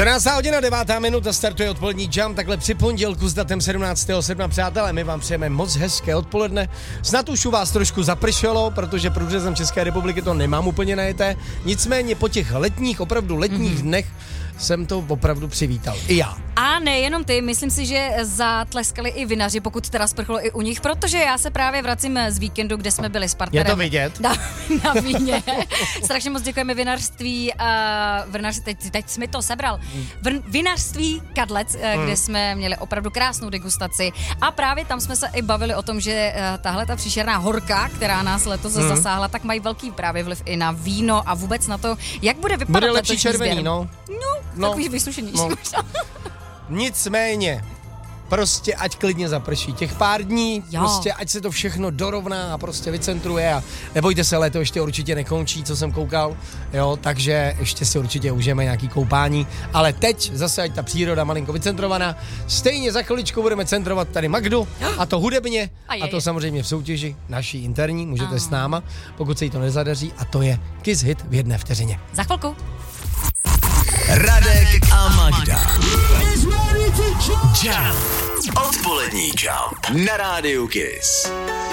14. hodina, 9. minuta, startuje odpolední Jump, takhle při pondělku s datem 17.7. Přátelé, my vám přejeme moc hezké odpoledne. Snad už u vás trošku zapršelo, protože průřezem České republiky to nemám úplně najeté. Nicméně po těch letních, opravdu letních dnech jsem to opravdu přivítal. I já. A nejenom ty, myslím si, že zatleskali i vinaři, pokud teda sprchlo i u nich, protože já se právě vracím z víkendu, kde jsme byli s partnerem. Je to vidět? Na víně. Strašně moc děkujeme vinařství, teď jsi mi to sebral. Vinařství Kadlec, kde jsme měli opravdu krásnou degustaci a právě tam jsme se i bavili o tom, že tahle ta příšerná horka, která nás letos zasáhla, tak mají velký právě vliv i na víno a vůbec na to, jak bude vypadat bude lepší červený, sběr. No, takový vysušenější. Nicméně, prostě ať klidně zaprší těch pár dní, prostě ať se to všechno dorovná a prostě vycentruje a nebojte se, léto ještě určitě nekončí, co jsem koukal, jo, takže ještě si určitě užijeme nějaký koupání, ale teď zase ať ta příroda malinko vycentrovaná, stejně za chviličku budeme centrovat tady Magdu a to hudebně a to samozřejmě v soutěži naší interní, můžete s náma, pokud se jí to nezadaří a to je Kiss Hit v 1 vteřině. Za chvilku. Radek a Magda. Jump. Odpolední Jump na rádiu Kiss.